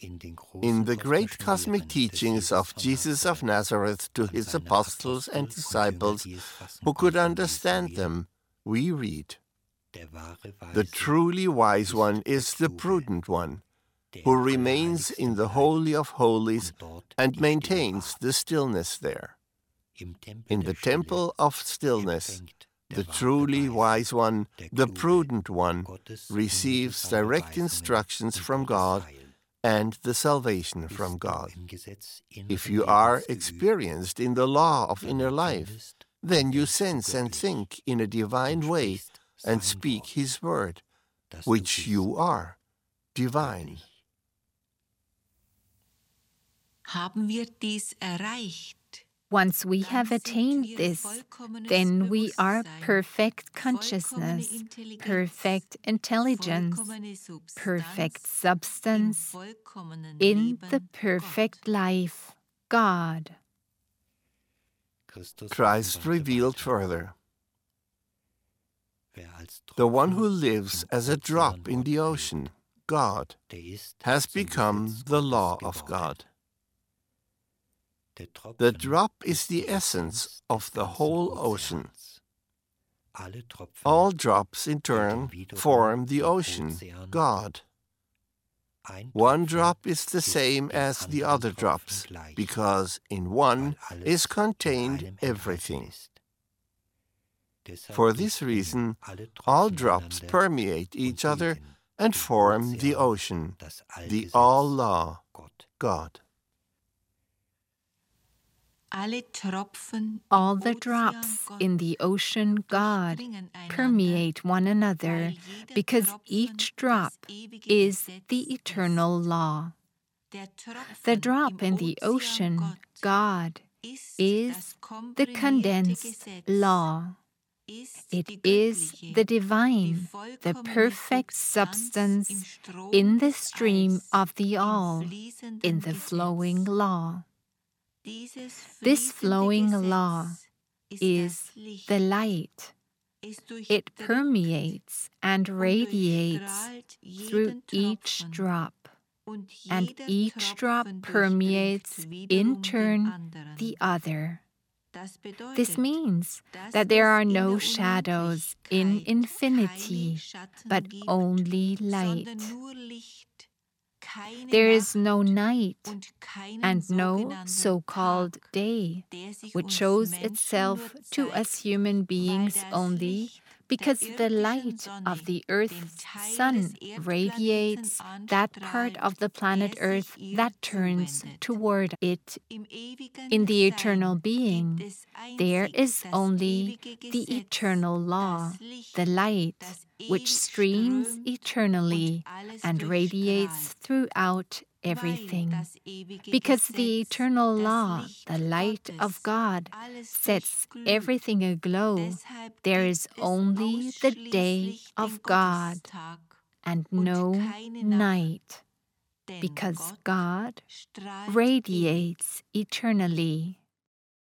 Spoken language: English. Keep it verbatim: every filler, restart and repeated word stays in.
In the great cosmic teachings of Jesus of Nazareth to his apostles and disciples who could understand them, we read, "The truly wise one is the prudent one, who remains in the Holy of Holies and maintains the stillness there. In the temple of stillness, the truly wise one, the prudent one, receives direct instructions from God and the salvation from God. If you are experienced in the law of inner life, then you sense and think in a divine way and speak His word, which you are, divine." Haben wir dies erreicht? Once we have attained this, then we are perfect consciousness, perfect intelligence, perfect substance, in the perfect life, God. Christ revealed further, "The one who lives as a drop in the ocean, God, has become the law of God. The drop is the essence of the whole ocean. All drops in turn form the ocean, God. One drop is the same as the other drops, because in one is contained everything. For this reason, all drops permeate each other and form the ocean, the all-law, God." All the drops in the ocean, God, permeate one another, because each drop is the eternal law. The drop in the ocean, God, is the condensed law. It is the divine, the perfect substance in the stream of the all, in the flowing law. This flowing law is the light. It permeates and radiates through each drop, and each drop permeates in turn the other. This means that there are no shadows in infinity, but only light. There is no night and no so-called day, which shows itself to us human beings only because the light of the Earth's sun radiates that part of the planet Earth that turns toward it. In the eternal being, there is only the eternal law, the light, which streams eternally and radiates throughout everything. Because the eternal law, the light of God, sets everything aglow, there is only the day of God and no night, because God radiates eternally.